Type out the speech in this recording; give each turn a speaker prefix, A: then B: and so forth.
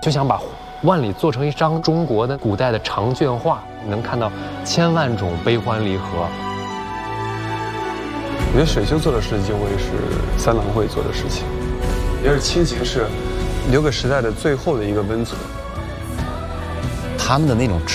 A: 就想把万里做成一张中国的古代的长卷画，能看到千万种悲欢离合。
B: 我觉得水修做的事情会是三郎会做的事情，也是亲情是留给时代的最后的一个温存。
C: 他们的那种